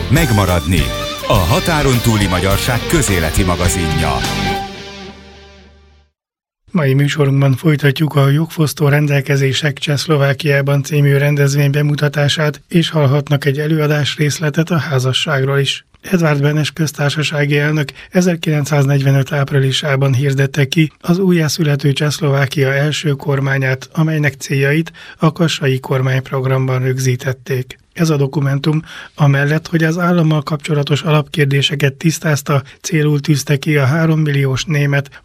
Megmaradni. A határon túli magyarság közéleti magazinja. Mai műsorunkban folytatjuk a Jogfosztó rendelkezések Csehszlovákiában című rendezvény bemutatását, és hallhatnak egy előadás részletet a házasságról is. Edvard Benes köztársasági elnök 1945. áprilisában hirdette ki az újjászülető Csehszlovákia első kormányát, amelynek céljait a kassai kormányprogramban rögzítették. Ez a dokumentum amellett, hogy az állammal kapcsolatos alapkérdéseket tisztázta, célul tűzte ki a 3 milliós német